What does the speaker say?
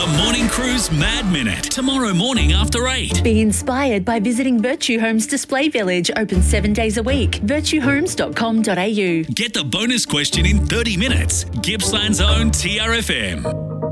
Morning Cruise Mad Minute. Tomorrow morning after 8. Be inspired by visiting Virtue Homes Display Village, open 7 days a week. virtuehomes.com.au. Get the bonus question in 30 minutes. Gippsland's own TRFM.